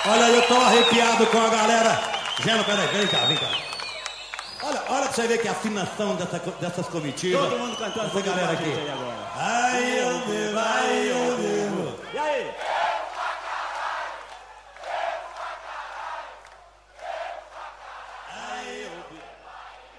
Olha, eu tô arrepiado com a galera. Geno, peraí, vem cá. Olha pra você ver que a afinação dessas comitivas. Todo mundo cantando. Essa galera aqui. Aí agora. Ai, eu devo,